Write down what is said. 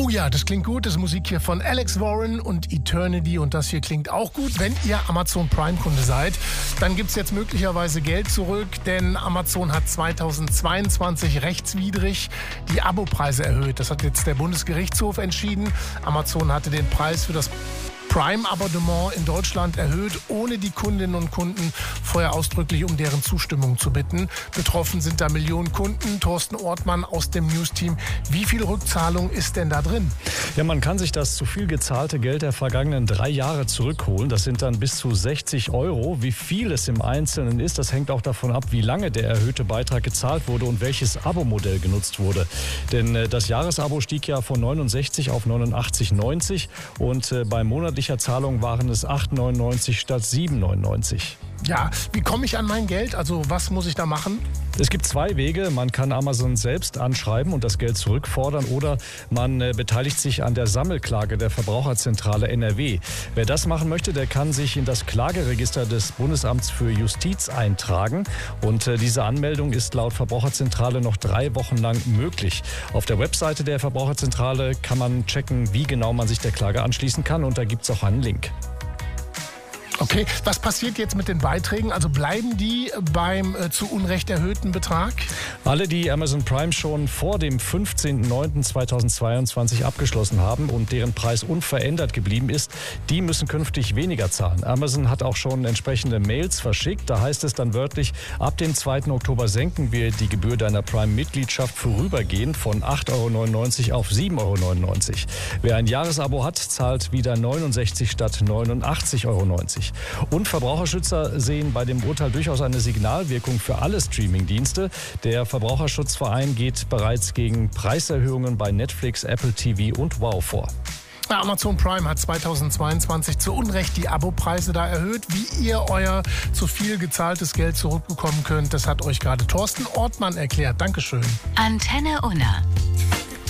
Oh ja, das klingt gut. Das ist Musik hier von Alex Warren und Eternity. Und das hier klingt auch gut. Wenn ihr Amazon Prime-Kunde seid, dann gibt es jetzt möglicherweise Geld zurück. Denn Amazon hat 2022 rechtswidrig die Abopreise erhöht. Das hat jetzt der Bundesgerichtshof entschieden. Amazon hatte den Preis für das Prime-Abonnement in Deutschland erhöht, ohne die Kundinnen und Kunden vorher ausdrücklich um deren Zustimmung zu bitten. Betroffen sind da Millionen Kunden. Thorsten Ortmann aus dem News-Team. Wie viel Rückzahlung ist denn da drin? Ja, man kann sich das zu viel gezahlte Geld der vergangenen 3 Jahre zurückholen. Das sind dann bis zu 60 Euro. Wie viel es im Einzelnen ist, das hängt auch davon ab, wie lange der erhöhte Beitrag gezahlt wurde und welches Abo-Modell genutzt wurde. Denn das Jahresabo stieg ja von 69 auf 89,90 und bei monatlicher Zahlung waren es 8,99 statt 7,99. Ja, wie komme ich an mein Geld? Also was muss ich da machen? Es gibt 2 Wege. Man kann Amazon selbst anschreiben und das Geld zurückfordern oder man beteiligt sich an der Sammelklage der Verbraucherzentrale NRW. Wer das machen möchte, der kann sich in das Klageregister des Bundesamts für Justiz eintragen. Und diese Anmeldung ist laut Verbraucherzentrale noch 3 Wochen lang möglich. Auf der Webseite der Verbraucherzentrale kann man checken, wie genau man sich der Klage anschließen kann. Und da gibt es auch einen Link. Okay, was passiert jetzt mit den Beiträgen? Also bleiben die beim zu Unrecht erhöhten Betrag? Alle, die Amazon Prime schon vor dem 15.09.2022 abgeschlossen haben und deren Preis unverändert geblieben ist, die müssen künftig weniger zahlen. Amazon hat auch schon entsprechende Mails verschickt. Da heißt es dann wörtlich, ab dem 2. Oktober senken wir die Gebühr deiner Prime-Mitgliedschaft vorübergehend von 8,99 € auf 7,99 €. Wer ein Jahresabo hat, zahlt wieder 69 statt 89,90 €. Und Verbraucherschützer sehen bei dem Urteil durchaus eine Signalwirkung für alle Streamingdienste. Der Verbraucherschutzverein geht bereits gegen Preiserhöhungen bei Netflix, Apple TV und Wow vor. Amazon Prime hat 2022 zu Unrecht die Abopreise da erhöht. Wie ihr euer zu viel gezahltes Geld zurückbekommen könnt, das hat euch gerade Thorsten Ortmann erklärt. Dankeschön. Antenne Unna.